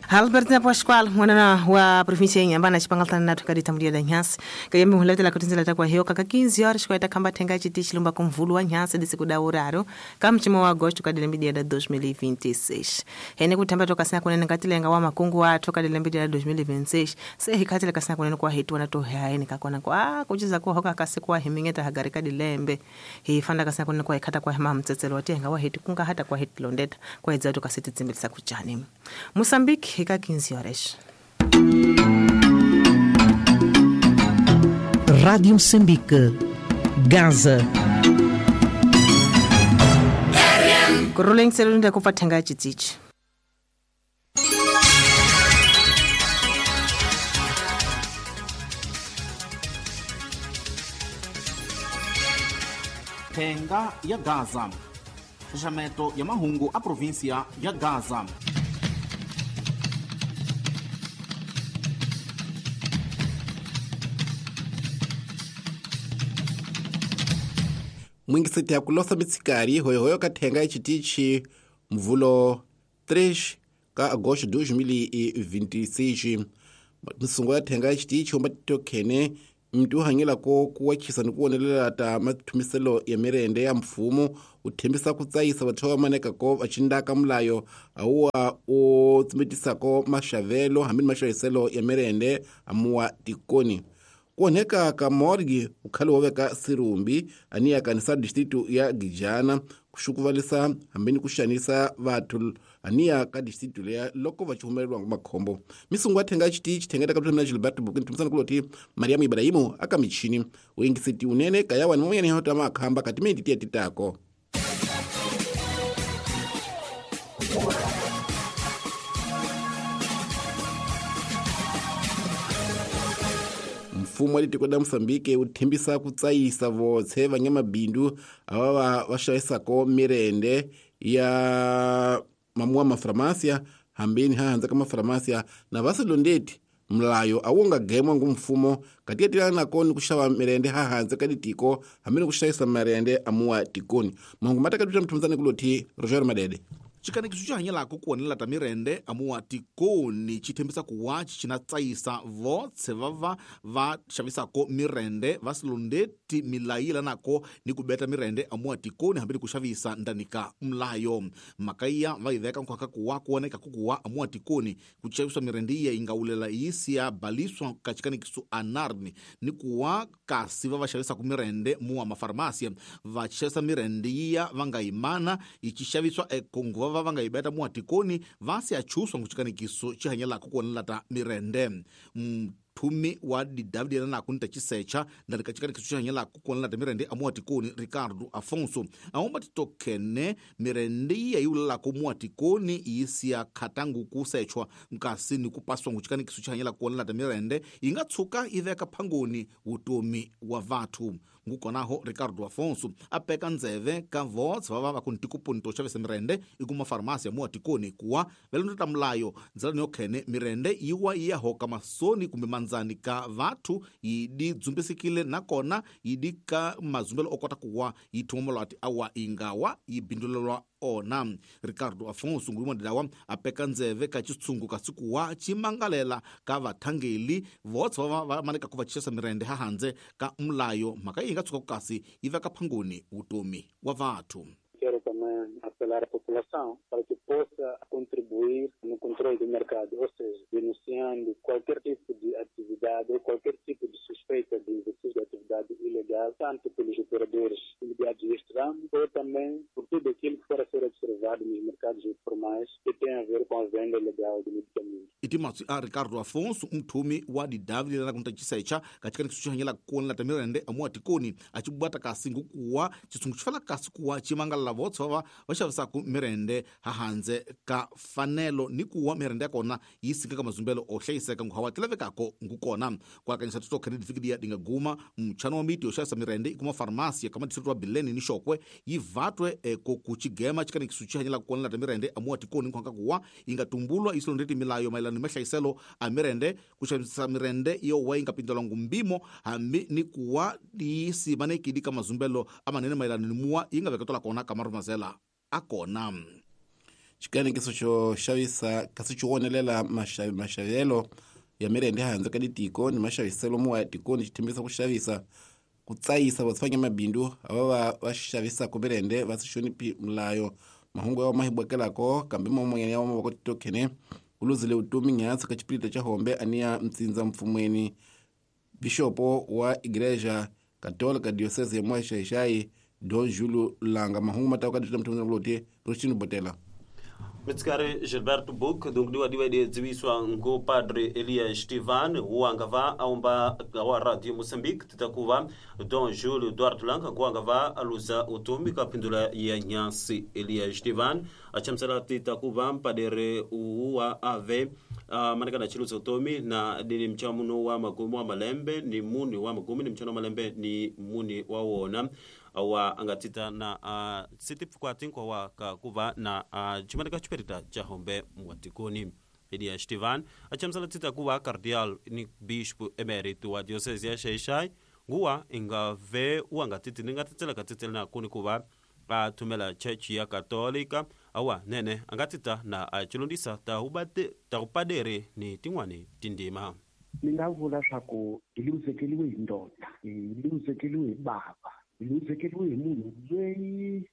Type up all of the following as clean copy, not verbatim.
Albertina Pascual, mwana wa província ya Inhambane, chipangaltana na tukarita mdia da Nhasi. Kayembe huletela kutinzela takwa hiyo kaka 15 horas kwa itakamba tenga chitichi lumba kumvulu wa Nhasi disi kuda uraro. Kama mchimo wa agosto kadile mdia da 2026. Hene kutamba toka sina kunene katile nga wa makungu wa toka dile mdia da 2026. Sehi katile kasina kunene kwa hitu wana tohe haini kakona kwa kujiza kwa hoka kasi kwa himingeta hagarika dilembe. Hii fanda kasina kunene kwa ikata kwa hima mtsetselo watia nga wa hitu kunga hata kwa hitu londeta kwa hidzatu kasiti tzimbelisa kuchani. Moçambique, hika 15 horas. Rádio Moçambique, Gaza. Kuruleng selunde kupatenga chitichi. Tenga ya Gaza. Fechamento ya mahungu a província ya Gaza. Mwingisiti ya kulosa mitsikari hoyo katenga ichitichi mvulo 3 ka agosto 2026. Msungo ya tenga ichitichi ombatito kene mtu hangila ko kuwachisa nikuonelela ta matumiselo ya mirende ya mfumu utembisa kutsaisa watowa maneka ko achindaka mlayo auwa utsimitisa ko mashavelo hamini mashaiselo ya mirende amuwa tikoni. Kuoneka ka morgi ukhali woveka sirumbi aniya kanisa distritu ya Gijana kushukuvalisa hambeni kushanisa vatu aniya ka distritu ya loko vachihumelelwa makhombo. Misungu atenga chitichi tengeta kapitana Gilberto Bukini tumisana kuloti Mariamu Ibrahimu aka michini wengisiti unene kayawa ni mwenye ni hota makamba katimeni titia titako. Mfumo alitikweda Msambike utembisa kutsaisa votse vanyama bindu awa washaisa ko mirende ya mamua mafarmasia hambeni hahanza kama farmasia na vasilondeti mlayo awonga gemwa ngumfumo katika nako ni kushawa mirende hahanza kaditiko hambeni kushaisa mirende amua tikoni. Mungu mataka tuta mtumzani kuloti Roger Madede. Chikani kisu chahanyelako kuonela ta mirende amuwa tikoni chitembisa kuwachi chinatsaisa votse vava vashavisako mirende vasilondeti milaila nako ni kubeta mirende amuwa tikoni hambini kushavisa ndanika mlayo. Makaiya vaiveka mkwaka kuwa kuoneka kukuwa amuwa tikoni kuchaviswa mirende iya ingaulela isi ya baliswa kachikani kisu anarni ni kuwa kasi vavashavisa kumirende muwa mafarmasia vachishavisa mirende iya vangaimana ichishaviswa ekongo vanga ibeta muatikoni vasi achuswa nguchikanikiso chihanyelako kuonela ta mirende. Mthumi wa DW na kunita chisecha ndalika chikanikiso chihanyelako kuonela ta mirende amuatikoni Ricardo Afonso aomba titokene mirende ya yulelako muatikoni isi ya katangu kusechwa nkasi ni kupaswa nguchikanikiso chihanyelako kuonela ta mirende ingatsuka iveka pangoni utomi wa vatu. Ngukonaho Ricardo Afonso apeka nzeve ka votse vava vakuntikupunto chavese mirende ikuma farmasia muwa tikoni kuwa velondeta mlayo nzela niyokhene mirende iwa iya hoka masoni kumbe manzani ka vatu idi dzumbisikile nakona idi ka mazumbelo okota kuwa itumolo ati awa ingawa ibindulelwa ona. Ricardo Afonso ngulimo didawa apeka nzeve ka chitsungu kasikuwa chimangalela ka vathangeli votse vava maneka kuva chisa mirende hahanze ka mlayo maka ingatsuka kukasi iveka phangoni utomi wa vatu. Quero também apelar à população para que possa contribuir no controle do mercado, ou seja, denunciando qualquer tipo de atividade ou qualquer tipo de suspeita de exercício de atividade ilegal, tanto pelos operadores ligados a este ramo, ou também por tudo aquilo que for a ser observado nos mercados informais que tem a ver com a venda ilegal de medicamentos. Itimatsu a Ricardo Afonso mthumi wa DW na kunta chisecha katika nikusuhanyela kuonela ta mirende amuwa tikoni achibwata kasi ngukuwa chisungu chifala kasi kuwa chimangala votse vava vashavisaku mirende hahanze ka fanelo ni kuwa mirende yakona yisinga ka mazumbelo ohlayiseka nguhawatilevekako ngukona kwakanyisa tutokene difikidia dingaguma mchano wa miti oshavisa mirende ikuma farmasia kama distritu wa Bileni ni shokwe yivatwe ko kuchigema chikani kisuchihanyela kuonela ta mirende amuwa tikoni nkuhanga kuwa ingatumbulwa isilondeti milayo mailani meshaiselo a mirende kushavisa mirende iyo wa ingapindala ngumbimo hambi ni kuwa isi maneki kama mazumbelo ama nene mailani muwa ingavekatola kona kama rumazela akona. xikanikiso xo xavisa kasi xo wonelela maxavelo ya mirende handle ka ditiko ni maxaviselo mo ya tikoni xi tshembisa ku xavisa ku tsayisa vatsifanya mabindu ava va xavisako mirende va si xonipi mlayo mahungu ya mahibokelako kambe mamoyana ya mavoko titokhene ku luzile vutomi nyatsi ka xipirita xa hombe aniya mtsindza mfumweni bishopo wa igreja katolika diocese ya Moaxaixai Don Júlio Langa mahungu matawo ka ditla mthumuni lote Rostino Botela Mitskare Gilberto Book donc diwa de dziwiswa ngo padre Elia Estevan huangava aomba wa radio Moçambique titakuva Don Júlio Eduardo Langa huangava aluza utumi kapindula ya Nyasi Elia Estevan achamsala titakuva padre uwa ave manaka na chiluza utumi na dini mchamuno wa magumu wa malembe ni muni wa magumu ni mchano malembe ni muni wa wona awa angatita na sitipu kwa tinkwa wa kuva na chimanika chuperita chahombe mwatikoni Elia Estevan achamsala tita kuwa cardial ni bishop emeritu wa diocese ya Xai-Xai nguwa inga ve uangatiti ningatitela katitela na kuni kuwa tumela church ya katolika awa nene angatita na chilundisa ta upadere ni tingwani tindima ningavula swaku iluzekeliwe indoda iluzekeliwe baba iluzekeliwe munhu loyi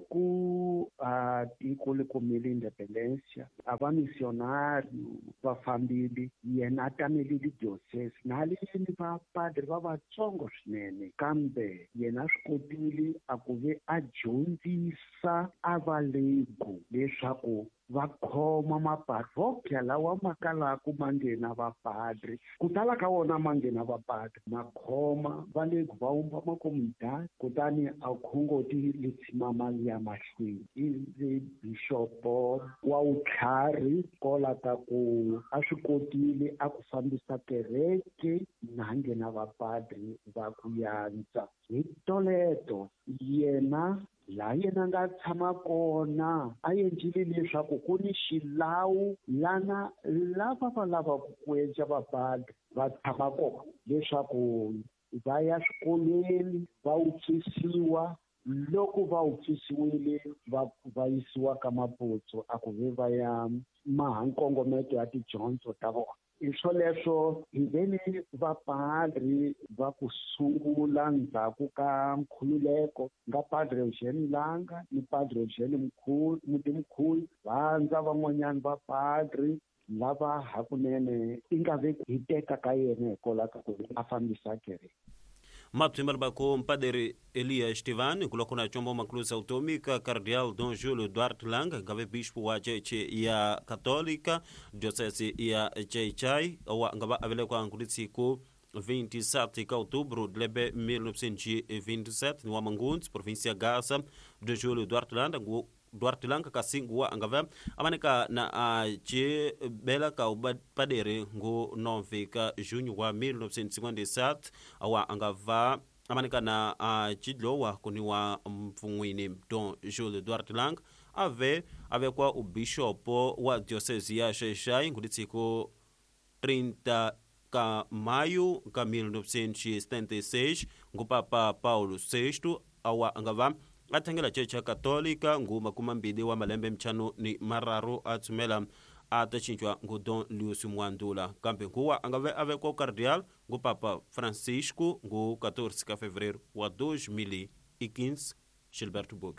loko tiko li kumile independencia avamissionari vafambile yena a tamelile diocese na haleni vapadri va vatsongo swinene kambe yena a swi kotile a ku ve a dyondzisa a valegu leswaku va khoma mapadri vokya lawa ma kalaka ma nghena vapadri ku tala ka wona ma nghena vapadri ma khoma valegu va umba makomunidadi kutani a khongoti li tshima mali ya mahlweni ivi bishopo wa vutlhari kola ka ku a swi kotile a ku fambisa kereke na nghena vapadri va ku yandza hi toleto yena la yena nga tshama kona a endlile leswaku ku ni xilawu lana lava va lavaku ku endla vapadri va tshama kona leswaku va ya swikolweni va utswisiwa loko va utswisiwile va yisiwa ka maputso a ku ve va ya maha nkongometo ya tidyondzo ta vona hi swoleswo hi veni vapadri va ku sungula ndzhaku ka nkhululeko nga padre Eugene Langa ni padre Eugene Mutimkhulu vandza van'wanyana vapadri lava hakunene i nga ve hi teka ka yena hikola ka ku a fambisa kereke mapsima bako mpadere Elia Estevan kulakuna chombo maklusa automika cardial Don Júlio Eduardo Langa ngave bispo wa cheche ya katolika diocese ya Xai-Xai wa ngaba avele kwa ngulitsiko 27 de outubro de 1927 no Amanguns província Gaza Don Júlio Eduardo Langa Duarte Langa kasingwa angava amanika na che bela ka padere ngo 9 ka junho wa 1957 awa angava amanika na chidlowa kuniwa mfungwini Don Júlio Duarte Langa ave kwa ubishopo wa diocese ya Xai-Xai nguditsiko 30 ka maio ka 1976 ngupapa Paulo VI awa angava athangela checha katolika nguma kumambili wa malembe mchano ni mararu atsumela atachinjwa ngu Don Lucio Mwandula kambe nguwa angave ave kwa cardial ngu Papa Francisco ngu 14 ka fevereiro wa 2015 Gilberto Book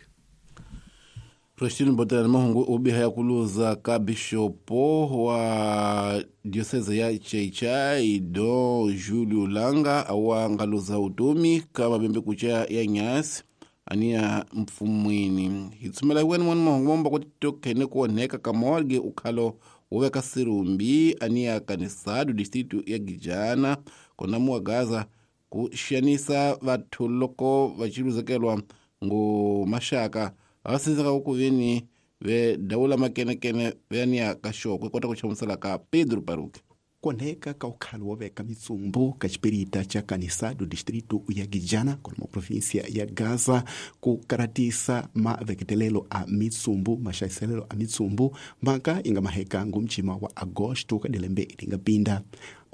Rostino Botela mahungu ubiha ya kuluza ka bishopo wa diocese ya Xai-Xai Don Júlio Langa awa ngaluza utumi kama bembe kucha ya Nyasi aniya mfumwini hitsumela wenu wanu mahongomba kuti tokene kuoneka kamorge ukhalo uveka sirumbi aniya kanisado distritu ya Gijana kona muwa Gaza kushianisa vathu loko vachiluzekelwa ngu mashaka avasinzaka ukuvini ve daula makenekene ve aniya kashokwe kota kuchamusala ka Pedro Paruke koneka ka ukhalo woveka mitsumbu ka chipirita cha kanisa do distrito ya Gijana koloma província ya Gaza ku karatisa maveketelelo a mitsumbu maxayiselelo a mitsumbu maka inga maheka ngumchima wa agosto kadelembe itingapinda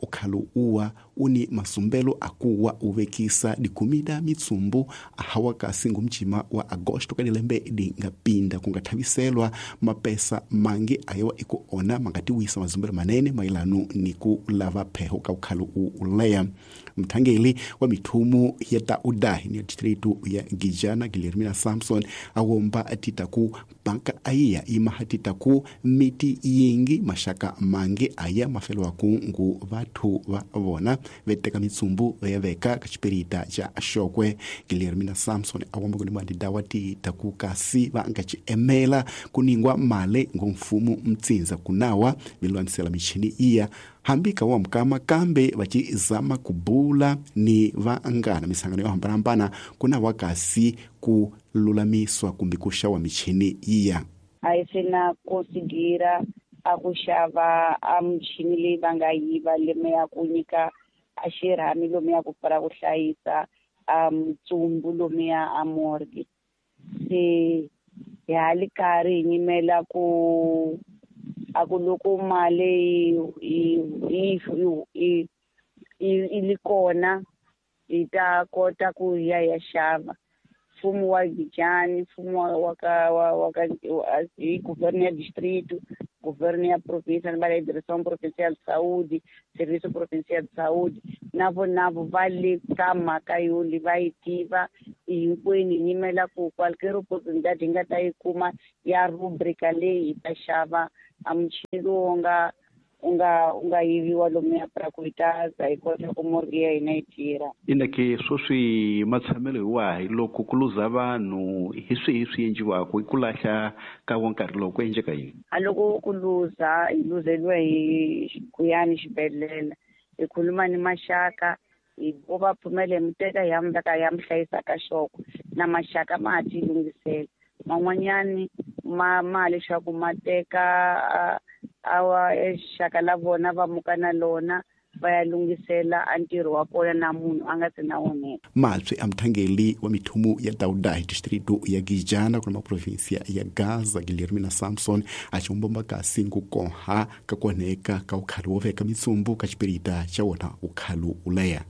ukhalu uwa uni masumbelo akuwa uvekisa dikumida mitsumbu ahawa kasingu mchima wa agosto kadilembe di ngapinda kungathaviselwa mapesa mangi ayawa ikuona mangatiwisa mazumbelo manene mailanu ni kulava pheho ka ukhalu uleya. Mthangeli wa mithumu yeta udahi ni distritu ya Gijana Guilhermina Samson awomba atitaku banka aiya ima hatitaku miti yingi mashaka mangi aya mafelo wakungu vatu vavona veteka mitsumbu yaveka kachipirita cha Shokwe. Guilhermina Samson awomba kuni mandidawati taku kasi vangachi emela kuningwa male ngomfumu mtsinza kunawa vilwanisela michini iya hambika wa mkama kambe vachizama kubula ni vaangana misangano yohambanambana kuna wakasi kululamiswa kumbikusha wa michini iya. Aisena konsigira akushava mchini leyi va nga yiva lemeya ku nyika axirhami lomeya ku pfala ku hlayisa mtsumbu lomeya amorgi. Se hali karhi hi nyimela ku loko mali ili kona hi ta kota ku ya xava. Mfumo wa Gijani, mfumo wa governo ya distrito, governo ya província, na direção provincial de saúde, serviço provincial de saúde, navo vale kama kayuli vai tiva hinkwenu nyimela ku qualquer oportunidade nga ta ikuma ya rubrica leyi ta xava amchini longa unga yiviwa lomeya para kuitaza ikota ku morgi ya hina yi tirha. Inake swoswi matshamelo wahi loko kuluza vanhu hi swi endliwaka hi ku lahla ka nkarhi loko endleka yini? Loko kuluza hi luzeliwe hi kuyani xibedhlele hi khuluma ni maxaka hi va pfumela hi muteka ya mveka ya mhlayisa ka Shoko na maxaka ma ha ti lungisela man'wanyani ma leswaku mateka awa exaka la vona va muka na lona va ya lungisela antirho wa kona na munhu a nga se na woneka. Matswi amthangeli wa mithumu ya Daudahi distritu ya Gijana kuna provinsia ya Gaza Guilhermina Samson achiumbomba kasi nkukonha kakoneka ka ukhalu woveka mitsumbu kachipirita cha wona ukhalu uleya.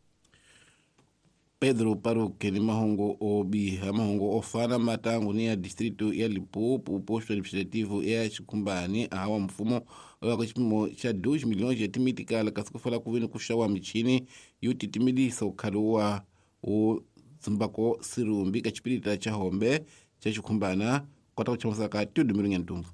Pedro Paruque ni mahongo obiha mahongo ofana matangu ni ya distrito ya Limpopo posto administrativo ya Chikumbani ahawa mfumo wa kuchipimo cha 2 milhões ya timitikala kasikufala kuvini kushawa michini yuti timidisa ukhaluwa u zimbako sirumbi kachipirita cha Hombe cha Chikumbana kota kuchamusaka tudu milhões ntumbu.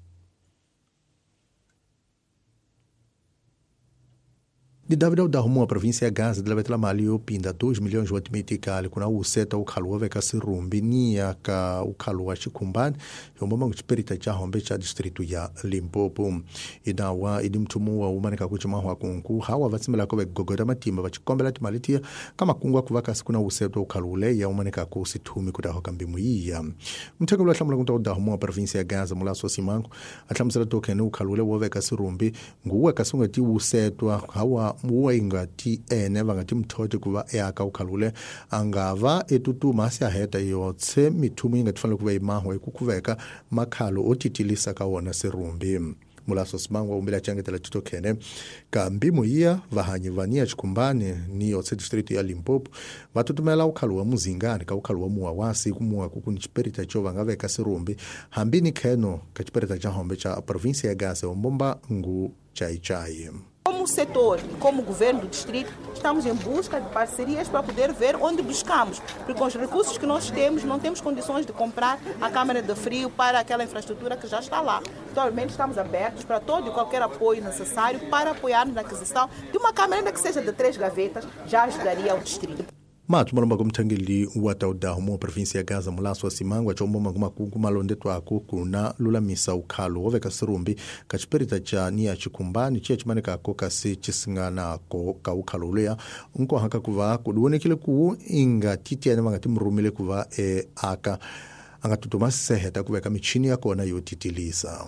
De David Dahumu a província ya Gaza de la Malio pinda 2 milhões de watt kuna useta ukhaluwa veka sirumbi niya ka ukhaluwa Chikumbani yomboma kuchipirita cha Hombe cha distritu ya Limpopo. Inawa idimtumu wa umanika kuchimahu kunku hawa vatsimela kowe gogoda matimba vachikombela timalitia kama kungwa kuvaka sikuna useta ukhalule ya umanika kusitumi kudahoka mbimu iya. Mteka ula tlamula kunta Dahumu a província ya Gaza mulaso simangu atlamsela tokene ukhalule woveka sirumbi nguwe kasunga ti usetwa hawa muwa ingati ene vangati mthote kuva eaka ukhalule angava etutuma asiyaheta yotse mithumu ingati fanele kuva imaho ekukuveka makhalo otitilisa ka wona sirumbi. Mulaso simangu umbila changetela tutokene ka mbimu iya vahanyi vania Chikumbani ni yotse distritu ya Limpopo vatutumela ukhaluwa muzingani ka ukhaluwa muwawasi kumuwa kukuni chipirita cho vangaveka sirumbi hambini keno ka chipirita cha Hombe cha província ya Gaza umbomba ngu chai. Como setor, como governo do distrito, estamos em busca de parcerias para poder ver onde buscamos, porque com os recursos que nós temos, não temos condições de comprar a câmara de frio para aquela infraestrutura que já está lá. Atualmente estamos abertos para todo e qualquer apoio necessário para apoiarmos na aquisição de uma câmara, ainda que seja de 3 gavetas, já ajudaria ao distrito. Matu mwana kumtangili Dahumu provinsia ya Gaza mulaso wa simangu achomboma kumalondetu ako kuna lulamisa ukhalu woveka sirumbi kachipirita cha niya Chikumbani chia chimanika ako kasi chisingana ako ka ukhalu uleya unko haka kuva kuduonekile kuu inga titiane mangati mrumile kuva aka angatutuma seheta kuveka michini yako na yotitilisa.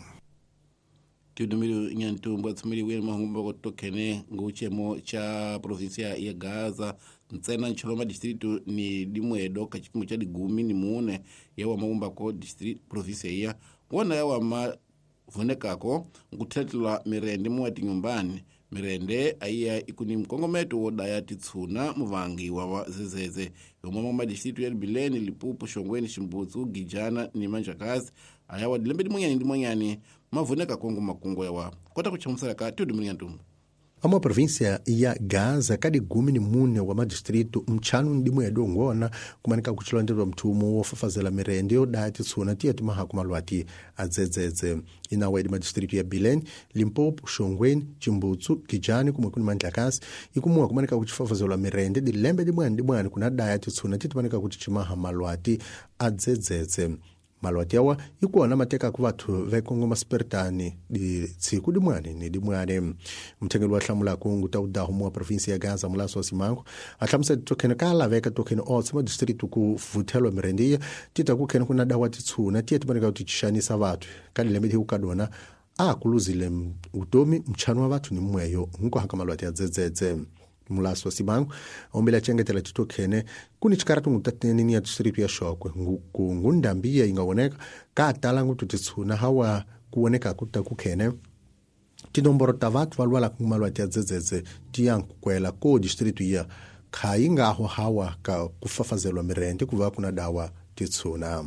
Tudumiri nyantumbu atsumiri wena mahumba kutokene nguchemo cha provinsia ya Gaza ntsena nchiloma distritu ni dimwedo kachipimu cha digumi ni muone yawa mahumba ko district provinsia ya wana yawa mavunekako nguthetela mirende muwati nyumbani mirende aiya ikuni mkongometo wodaya titsuna muvangi wa zezeze yomwe madistritu ya Bileni, Lipupo, Shongweni, Shimbutsu, Gijana ni Manjakazi ayawa dilembe dimonyani mavuneka kongo makungo yawa kota kuchamusala ka tudu mlingantumu. Ama província ya Gaza kadi gumi ni mune wa madistritu mchanu ndimu ya dongona kumanika kuchilondelwa mtumu wofafazela mirende yodaya titsuna tia tumaha kumalwati azezeze inawa idi madistritu ya Bileni, Limpopo, Shongweni, Chimbutsu, Kijani kumwekuni Manjakazi ikumua kumanika kuchifafazela mirende dilembe dimwani kuna daya titsuna tia tumanika kuchichimaha malwati azezeze. Malwati yawa ikuona mateka ku vathu vekongo masperitani di tsiku dimwani mthengeli wa hlamula kungu ta udahumu wa provinsi ya Gaza mulaso wa Simango atlamsa tokene kala veka tokene otse madistritu ku vuthelwa mirendiya tita kukene kuna dawa titsuna tiye timanika kutichishanisa vathu kalilembe thi ukadona kuluzile utomi mchano wa vathu ni mweyo nko haka malwati ya zezeze. Mulaso wa Simango ombela chengetela titokene kuni chikaratu ngutateni ya distritu ya Shokwe ngundambia ingawoneka katalangu tutitsuna hawa kuoneka kutakukene tinomboro tavatu valwala kumalwati ya zezeze tiyankukwela ko distritu ya khaingaho hawa ka kufafazelwa mirende kuva kuna dawa titsuna.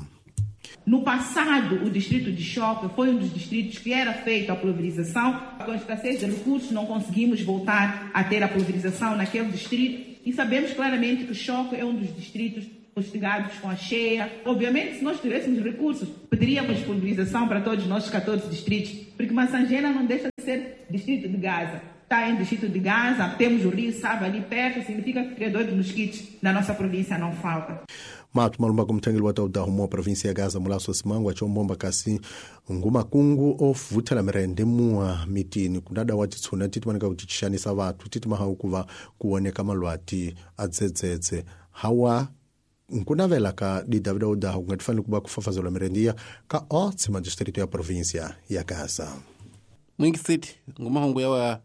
No passado, o distrito de Choque foi dos distritos que era feita a pulverização. Com a escassez de recursos, não conseguimos voltar a ter a pulverização naquele distrito. E sabemos claramente que Choque é dos distritos postigados com a cheia. Obviamente, se nós tivéssemos recursos, pediríamos pulverização para todos os nossos 14 distritos. Porque Massangena não deixa de ser distrito de Gaza. Está em distrito de Gaza, temos o rio Sava ali perto, significa que criador de mosquitos na nossa província não falta. Matu malumba kumthengeli wa taudahumu wa provinsi ya Gaza mulaso Simango achombomba kasi ngumakungu ovutela mirende muwa mitini kunada watitsuna titimanika kutichishanisa vathu titimaha ukuva kuoneka malwati adzedzedze hawa nkunavela ka didavida udahu kungatifani kuba kufafazelwa mirendiya ka otse madistritu ya provinsia ya Gaza. Mwingi city ngumahungu yawa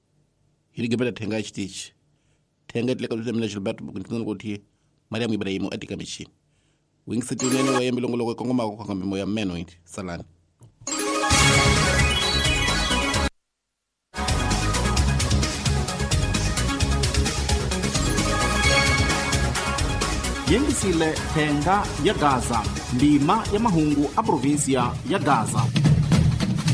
hiligebela tenga chitichi tenga tileka tutemina Gilberto bukuntinga kuti Mariam Ibrahimu atika michi Wing city unene wa yembilongolo kwa ngoma kwa kambi moya meno indi salani. Yengisile tenga ya Gaza ndima ya mahungu a provinsia ya Gaza.